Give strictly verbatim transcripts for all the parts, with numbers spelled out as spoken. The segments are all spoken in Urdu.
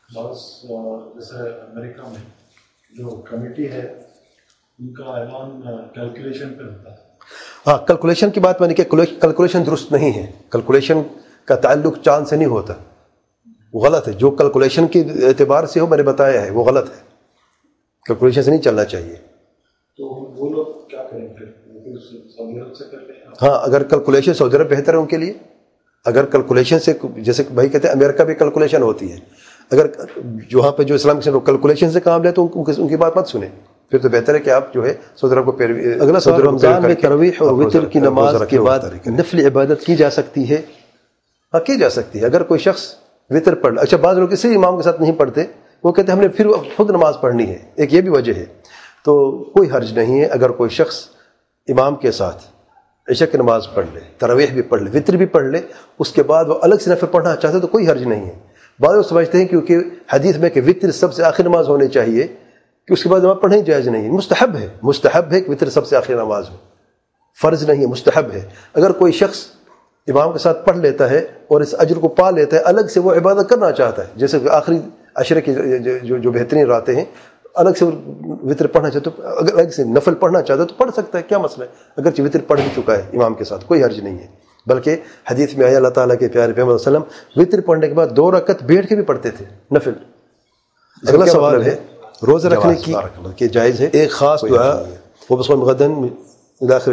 بعض جیسے امریکہ میں جو کمیٹی ہے ان کا اعلان کیلکولیشن پہ ہوتا ہے. ہاں کیلکولیشن کی بات میں نے کہ کیلکولیشن درست نہیں ہے. کیلکولیشن کا تعلق چاند سے نہیں ہوتا, وہ غلط ہے. جو کیلکولیشن کے اعتبار سے ہو میں نے بتایا ہے وہ غلط ہے. کیلکولیشن سے نہیں چلنا چاہیے. تو وہ لوگ کیا کریں پھر؟ سعودی عرب سے کر لیں. ہاں اگر کیلکولیشن سعودی عرب بہتر ہے ان کے لیے. اگر کیلکولیشن سے, جیسے بھائی کہتے ہیں امریکہ بھی کیلکولیشن ہوتی ہے, اگر جو وہاں پہ جو اسلام کے کیلکولیشن سے کام لے تو ان کی بات مت سنیں. پھر تو بہتر ہے کہ آپ جو ہے سعودی عرب کو پیروی. اگلا سعودی عرب رمضان میں تراویح اور وتر کی نماز کے بعد نفل عبادت کی جا سکتی ہے. ہاں کی جا سکتی ہے اگر کوئی شخص وتر پڑھ. اچھا بعض لوگ اسی امام کے ساتھ نہیں پڑھتے, وہ کہتے ہیں ہم نے پھر خود نماز پڑھنی ہے, ایک یہ بھی وجہ ہے. تو کوئی حرج نہیں ہے اگر کوئی شخص امام کے ساتھ عشاء کی نماز پڑھ لے, تراویح بھی پڑھ لے, وتر بھی پڑھ لے, اس کے بعد وہ الگ سے نفل پڑھنا چاہتے تو کوئی حرج نہیں ہے. بعض لوگ سمجھتے ہیں کیونکہ حدیث میں کہ وتر سب سے آخر نماز ہونی چاہیے کہ اس کے بعد نماز پڑھنا ہی جائز نہیں ہے. مستحب ہے, مستحب ہے کہ وتر سب سے آخر نماز ہو, فرض نہیں ہے, مستحب ہے. اگر کوئی شخص امام کے ساتھ پڑھ لیتا ہے اور اس اجر کو پا لیتا ہے, الگ سے وہ عبادت کرنا چاہتا ہے, جیسے کہ آخری عشرے کی جو جو بہترین راتیں ہیں, الگ سے وتر پڑھنا چاہتا ہے, اگر الگ سے نفل پڑھنا چاہتا ہے تو پڑھ سکتا ہے, کیا مسئلہ ہے. اگرچہ وتر پڑھ بھی چکا ہے امام کے ساتھ, کوئی حرج نہیں ہے. بلکہ حدیث میں آیا اللہ تعالیٰ کے پیارے پیغمبر صلی اللہ علیہ وسلم وتر پڑھنے کے بعد دو رکعت بیٹھ کے بھی پڑھتے تھے نفل. اگلا سوال ہے روزہ رکھنے کی کہ جائز ہے. ایک خاص دعا وہ بصوم غدن آخر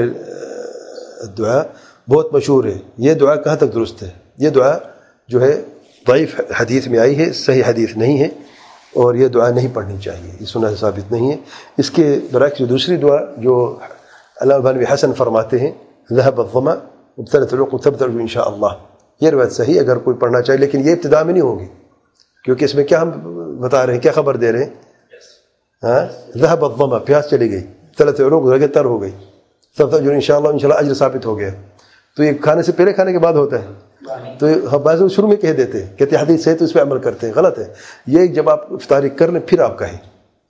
دعا بہت مشہور ہے. یہ دعا کہاں تک درست ہے؟ یہ دعا جو ہے ضعیف حدیث میں آئی ہے, صحیح حدیث نہیں ہے, اور یہ دعا نہیں پڑھنی چاہیے, یہ سنت ثابت نہیں ہے. اس کے برعکس جو دوسری دعا جو علامہ بن حسن فرماتے ہیں ذهب الظمأ وابتلت العروق تبتل ان شاء اللہ, یہ روایت صحیح اگر کوئی پڑھنا چاہے, لیکن یہ ابتدا میں نہیں ہوگی, کیونکہ اس میں کیا ہم بتا رہے ہیں, کیا خبر دے رہے ہیں؟ ہاں ذهب الظمأ, پیاس چلی گئی, ابتلت العروق رگیں تر ہو گئی, تبتل ان شاء اللہ, ان شاء اللہ اجر ثابت ہو گیا. تو یہ کھانے سے پہلے کھانے کے بعد ہوتا ہے, تو ہم بعض شروع میں کہہ دیتے ہیں, کہتے ہیں حدیث ہے تو اس پہ عمل کرتے ہیں, غلط ہے. یہ جب آپ افطاری کر لیں پھر آپ کہیں.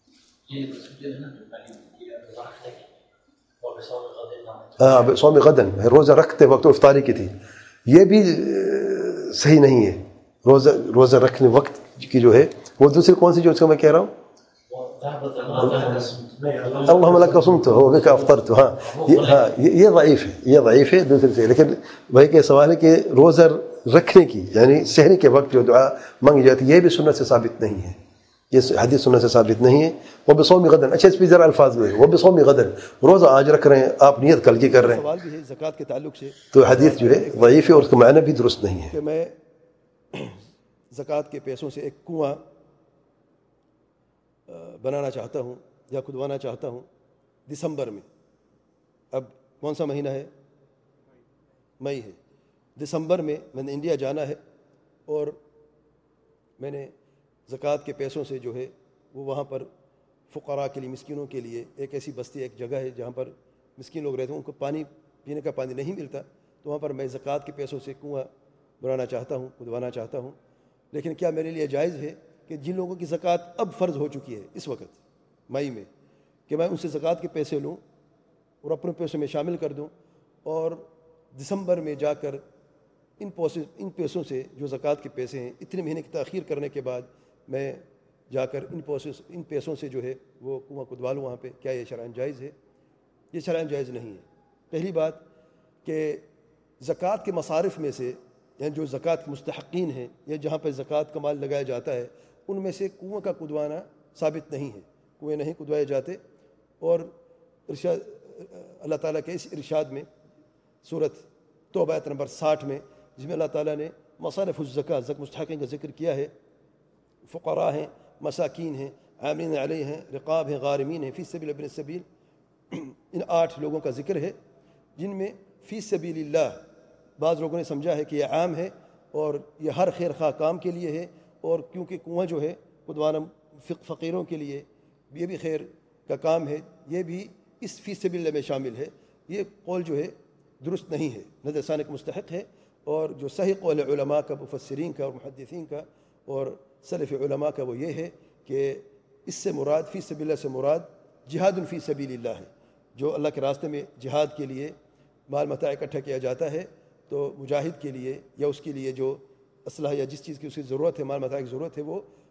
ہاں صوم غدن, روزہ رکھتے وقت افطاری کی تھی, یہ بھی صحیح نہیں ہے. روزہ روزہ رکھنے وقت کی جو ہے وہ دوسری کون سی جو اس کو میں کہہ رہا ہوں, اللہم لک صمت و بک افطرت, ہاں یہ ہاں یہ ضعیف ہے, یہ ضعیف ہے دوسرے سے. لیکن بھائی کے سوال ہے کہ روزہ رکھنے کی یعنی سحری کے وقت جو دعا مانگی جاتی ہے یہ بھی سنت سے ثابت نہیں ہے, یہ حدیث سنت سے ثابت نہیں ہے. وہ بصوم غدن, اچھا اس پہ ذرا الفاظ ہوئے, وہ بصوم غدن, روزہ آج رکھ رہے ہیں آپ, نیت کل کی کر رہے ہیں. سوال بھی ہے زکوٰۃ کے تعلق سے, تو حدیث جو ہے ضعیف ہے اور اس کا معنی بھی درست نہیں ہے. کہ میں زکوٰۃ کے پیسوں سے ایک کنواں بنانا چاہتا ہوں یا کھدوانا چاہتا ہوں دسمبر میں. اب کون سا مہینہ ہے؟ مئی ہے. دسمبر میں میں نے انڈیا جانا ہے اور میں نے زکوٰۃ کے پیسوں سے جو ہے وہ وہاں پر فقراء کے لیے, مسکینوں کے لیے, ایک ایسی بستی, ایک جگہ ہے جہاں پر مسکین لوگ رہتے ہیں, ان کو پانی پینے کا پانی نہیں ملتا, تو وہاں پر میں زکوٰۃ کے پیسوں سے کنواں بنانا چاہتا ہوں, کھدوانا چاہتا ہوں. لیکن کیا میرے لیے جائز ہے کہ جن لوگوں کی زکوٰۃ اب فرض ہو چکی ہے اس وقت مئی میں, کہ میں ان سے زکوٰۃ کے پیسے لوں اور اپنے پیسوں میں شامل کر دوں, اور دسمبر میں جا کر ان پیسوں ان پیسوں سے جو زکوٰۃ کے پیسے ہیں اتنے مہینے کی تاخیر کرنے کے بعد میں جا کر ان پیسوں ان پیسوں سے جو ہے وہ کنواں کھدوا لوں وہاں پہ؟ کیا یہ شرعاً جائز ہے؟ یہ شرعاً جائز نہیں ہے. پہلی بات کہ زکوٰۃ کے مصارف میں سے, یعنی جو زکوٰۃ کے مستحقین ہیں یا جہاں پہ زکوٰۃ کا مال لگایا جاتا ہے, ان میں سے کنواں کا کھدوانا ثابت نہیں ہے, کنویں نہیں کھدوائے جاتے. اور ارشاد اللہ تعالیٰ کے اس ارشاد میں سورۃ توبہ آیت نمبر ساٹھ میں, جس میں اللہ تعالیٰ نے مصارف الزکوٰۃ زک مستحقین کا ذکر کیا ہے, فقراء ہیں, مساکین ہیں, عاملین علیہ ہیں, رقاب ہیں, غارمین ہیں, فی سبیل ابن السبیل, ان آٹھ لوگوں کا ذکر ہے جن میں فی سبیل اللہ بعض لوگوں نے سمجھا ہے کہ یہ عام ہے اور یہ ہر خیر خواہ کام کے لیے ہے, اور کیونکہ کنواں جو ہے کھدوانا فقیروں کے لیے یہ بھی خیر کا کام ہے, یہ بھی اس فی سبیل اللہ میں شامل ہے. یہ قول جو ہے درست نہیں ہے, نظر ثانی کا مستحق ہے. اور جو صحیح قول علماء کا, مفسرین کا اور محدثین کا اور سلف علماء کا وہ یہ ہے کہ اس سے مراد, فی سبیل اللہ سے مراد جہاد فی سبیل اللہ ہے. جو اللہ کے راستے میں جہاد کے لیے مال متاع اکٹھا کیا جاتا ہے, تو مجاہد کے لیے یا اس کے لیے جو اسلحہ یا جس چیز کی اس کی ضرورت ہے, مال متاع کی ضرورت ہے, وہ